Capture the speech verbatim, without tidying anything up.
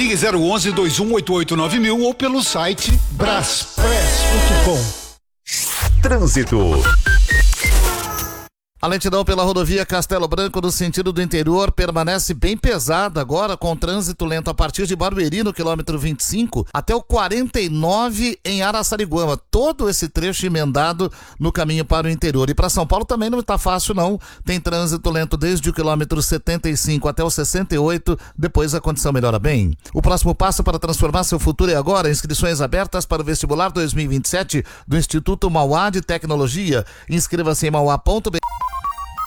Ligue zero onze, dois um oito oito nove mil ou pelo site braspress ponto com. Trânsito. A lentidão pela rodovia Castelo Branco no sentido do interior permanece bem pesada agora, com trânsito lento a partir de Barueri no quilômetro vinte e cinco até o quarenta e nove em Araçariguama. Todo esse trecho emendado no caminho para o interior. E para São Paulo também não está fácil não. Tem trânsito lento desde o quilômetro setenta e cinco até o sessenta e oito, depois a condição melhora bem. O próximo passo para transformar seu futuro é agora. Inscrições abertas para o vestibular dois mil e vinte e sete do Instituto Mauá de Tecnologia. Inscreva-se em mauá ponto br.